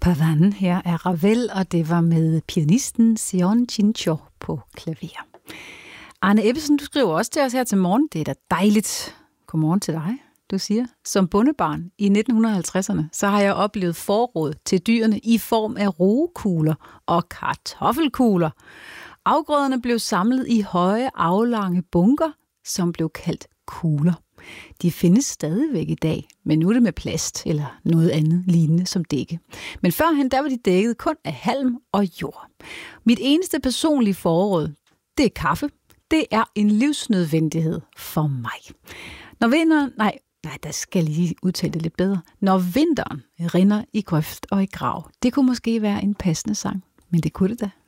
Pavan. Her er Ravel, og det var med pianisten Sion Chincho på klaver. Arne Ebbesen, du skriver også til os her til morgen. Det er da dejligt. Godmorgen til dig, du siger. Som bondebarn i 1950'erne, så har jeg oplevet forråd til dyrene i form af rugekugler og kartoffelkugler. Afgrøderne blev samlet i høje, aflange bunker, som blev kaldt kugler. De findes stadigvæk i dag, men nu er det med plast eller noget andet lignende som dække. Men førhen, der var de dækket kun af halm og jord. Mit eneste personlige forråd, det er kaffe. Det er en livsnødvendighed for mig. Når vinteren, der skal jeg lige udtale det lidt bedre. Når vinteren rinder i grøft og i grav, det kunne måske være en passende sang, men det kunne det da.